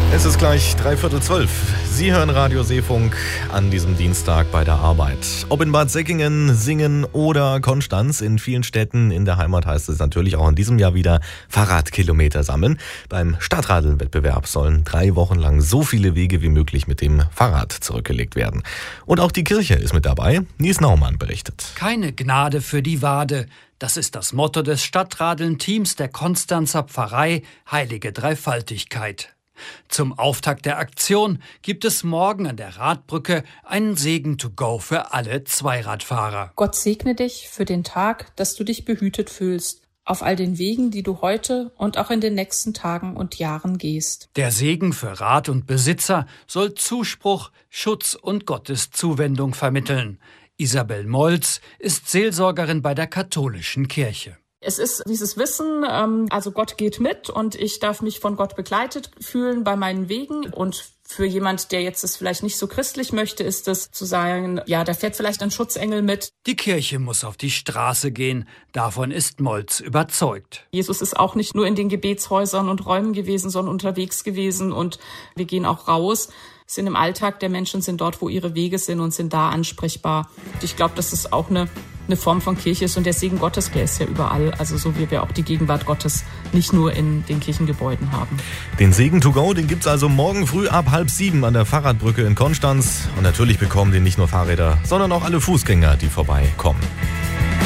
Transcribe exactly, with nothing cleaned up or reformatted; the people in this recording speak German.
Es ist gleich dreiviertel zwölf. Sie hören Radio Seefunk an diesem Dienstag bei der Arbeit. Ob in Bad Säckingen, Singen oder Konstanz, in vielen Städten in der Heimat heißt es natürlich auch in diesem Jahr wieder Fahrradkilometer sammeln. Beim Stadtradeln-Wettbewerb sollen drei Wochen lang so viele Wege wie möglich mit dem Fahrrad zurückgelegt werden. Und auch die Kirche ist mit dabei. Nies Naumann berichtet. Keine Gnade für die Wade. Das ist das Motto des Stadtradeln-Teams der Konstanzer Pfarrei Heilige Dreifaltigkeit. Zum Auftakt der Aktion gibt es morgen an der Radbrücke einen Segen to go für alle Zweiradfahrer. Gott segne dich für den Tag, dass du dich behütet fühlst, auf all den Wegen, die du heute und auch in den nächsten Tagen und Jahren gehst. Der Segen für Rad und Besitzer soll Zuspruch, Schutz und Gottes Zuwendung vermitteln. Isabel Molz ist Seelsorgerin bei der katholischen Kirche. Es ist dieses Wissen, also Gott geht mit und ich darf mich von Gott begleitet fühlen bei meinen Wegen. Und für jemand, der jetzt es vielleicht nicht so christlich möchte, ist es zu sagen, ja, da fährt vielleicht ein Schutzengel mit. Die Kirche muss auf die Straße gehen. Davon ist Molz überzeugt. Jesus ist auch nicht nur in den Gebetshäusern und Räumen gewesen, sondern unterwegs gewesen. Und wir gehen auch raus, sind im Alltag der Menschen, sind dort, wo ihre Wege sind und sind da ansprechbar. Und ich glaube, das ist auch eine eine Form von Kirche ist und der Segen Gottes, der ist ja überall, also so wie wir auch die Gegenwart Gottes nicht nur in den Kirchengebäuden haben. Den Segen to go, den gibt's also morgen früh ab halb sieben an der Fahrradbrücke in Konstanz und natürlich bekommen den nicht nur Fahrräder, sondern auch alle Fußgänger, die vorbeikommen.